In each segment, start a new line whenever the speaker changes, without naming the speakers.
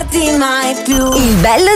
sbatti mai più.
Il bello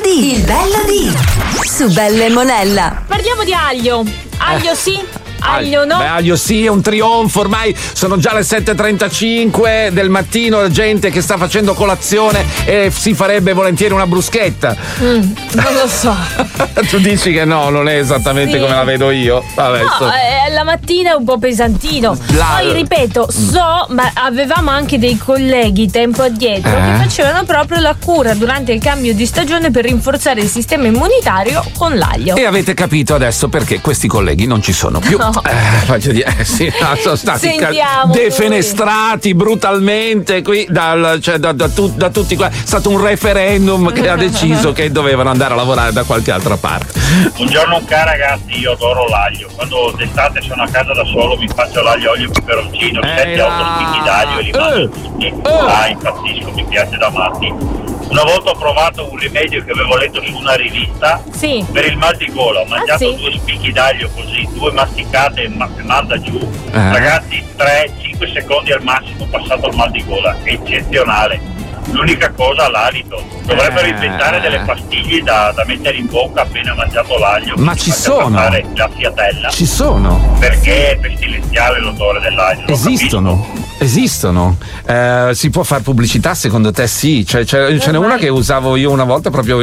di su Belle Monella.
Parliamo di aglio. Aglio sì? Aglio no?
Beh, aglio sì, è un trionfo, ormai sono già le 7:35 del mattino, la gente che sta facendo colazione e si farebbe volentieri una bruschetta.
Non lo so.
Tu dici che no, non è esattamente come la vedo io. Vabbè,
No, la mattina è un po' pesantino. Poi ripeto, ma avevamo anche dei colleghi tempo addietro che facevano proprio la cura durante il cambio di stagione per rinforzare il sistema immunitario con l'aglio.
E avete capito adesso perché questi colleghi non ci sono più.
No.
Voglio dire, sì, sono stati
Sentiamo
defenestrati brutalmente qui da tutti qua. È stato un referendum che ha deciso che dovevano andare a lavorare da qualche altra parte.
Buongiorno cara ragazzi, io adoro l'aglio. Quando d'estate sono a casa da solo mi faccio l'aglio, olio e peperoncino, 7-8 spicchi d'aglio e li mangio tutti. Impazzisco, mi piace da matti. Una volta ho provato un rimedio che avevo letto su una rivista per il mal di gola. Ho mangiato 2 spicchi d'aglio così, 2 masticate e manda giù. Ragazzi, 3-5 secondi al massimo passato il mal di gola. Eccezionale. L'unica cosa, l'alito. Dovrebbero inventare delle pastiglie da mettere in bocca appena mangiato l'aglio.
Ma ci sono.
La fiatella.
Ci sono.
Perché è pestilenziale l'odore dell'aglio.
Esistono. Si può fare pubblicità, secondo te? Sì. Ce n'è una che usavo io una volta proprio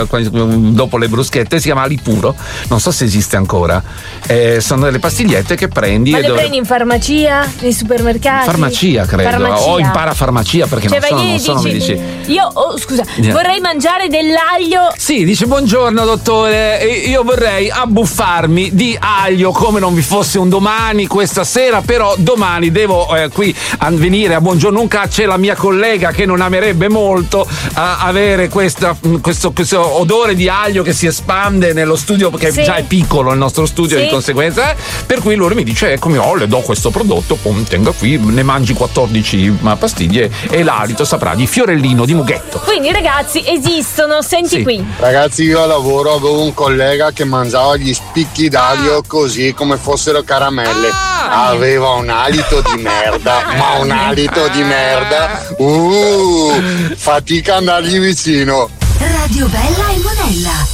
dopo le bruschette, si chiama Alipuro. Non so se esiste ancora. Sono delle pastigliette che prendi.
Ma le prendi in farmacia, nei supermercati?
Farmacia, credo. O in parafarmacia, perché non sono medici.
Io, scusa, vorrei mangiare dell'aglio.
Sì, dice: buongiorno dottore, io vorrei abbuffarmi di aglio come non vi fosse un domani questa sera, però domani devo qui a venire a Buongiorno Unca, c'è la mia collega che non amerebbe molto avere questo odore di aglio che si espande nello studio, perché già è piccolo il nostro studio, di conseguenza, per cui lui mi dice: eccomi, le do questo prodotto, tenga qui, ne mangi 14 pastiglie e l'alito saprà di fiorellino di mughetto.
Quindi ragazzi, esistono, senti qui.
Ragazzi, io a lavoro avevo un collega che mangiava gli spicchi d'aglio così come fossero caramelle. Aveva un alito di merda, ma un alito di merda. Fatica a andargli vicino.
Radio Bella e Monella.